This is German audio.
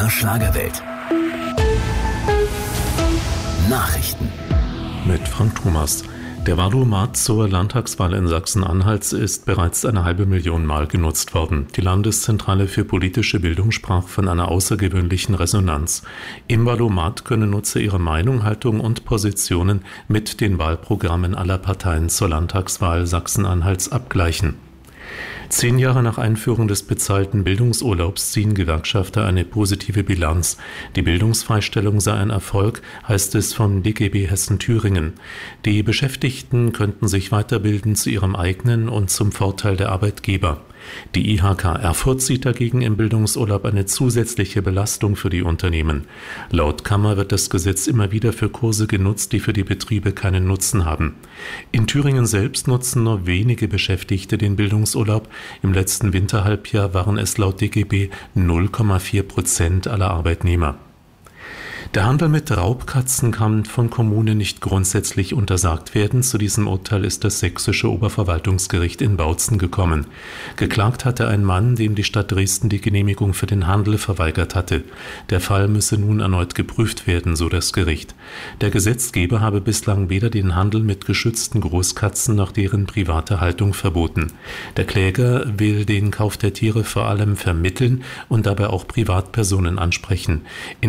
MDR Schlagerwelt. Nachrichten. Mit Frank Thomas. Der Valomat zur Landtagswahl in Sachsen-Anhalt ist bereits 500.000 Mal genutzt worden. Die Landeszentrale für politische Bildung sprach von einer außergewöhnlichen Resonanz. Im Valomat können Nutzer ihre Meinung, Haltung und Positionen mit den Wahlprogrammen aller Parteien zur Landtagswahl Sachsen-Anhalts abgleichen. 10 Jahre nach Einführung des bezahlten Bildungsurlaubs ziehen Gewerkschafter eine positive Bilanz. Die Bildungsfreistellung sei ein Erfolg, heißt es vom DGB Hessen-Thüringen. Die Beschäftigten könnten sich weiterbilden zu ihrem eigenen und zum Vorteil der Arbeitgeber. Die IHK Erfurt sieht dagegen im Bildungsurlaub eine zusätzliche Belastung für die Unternehmen. Laut Kammer wird das Gesetz immer wieder für Kurse genutzt, die für die Betriebe keinen Nutzen haben. In Thüringen selbst nutzen nur wenige Beschäftigte den Bildungsurlaub. Im letzten Winterhalbjahr waren es laut DGB 0,4% aller Arbeitnehmer. Der Handel mit Raubkatzen kann von Kommunen nicht grundsätzlich untersagt werden. Zu diesem Urteil ist das sächsische Oberverwaltungsgericht in Bautzen gekommen. Geklagt hatte ein Mann, dem die Stadt Dresden die Genehmigung für den Handel verweigert hatte. Der Fall müsse nun erneut geprüft werden, so das Gericht. Der Gesetzgeber habe bislang weder den Handel mit geschützten Großkatzen noch deren private Haltung verboten. Der Kläger will den Kauf der Tiere vor allem vermitteln und dabei auch Privatpersonen ansprechen.